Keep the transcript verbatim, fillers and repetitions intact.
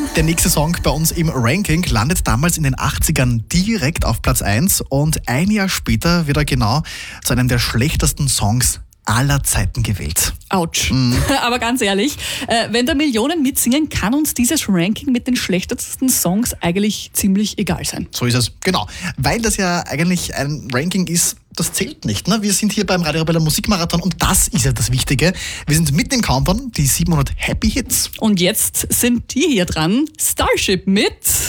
Der nächste Song bei uns im Ranking landet damals in den achtzigern direkt auf Platz eins und ein Jahr später wird er genau zu einem der schlechtesten Songs aller Zeiten gewählt. Autsch. Mm. Aber ganz ehrlich, äh, wenn da Millionen mitsingen, kann uns dieses Ranking mit den schlechtesten Songs eigentlich ziemlich egal sein. So ist es, genau. Weil das ja eigentlich ein Ranking ist, das zählt nicht. Ne? Wir sind hier beim Radio Arabella Musikmarathon und das ist ja das Wichtige. Wir sind mitten im Countdown, die siebenhundert Happy Hits. Und jetzt sind die hier dran, Starship mit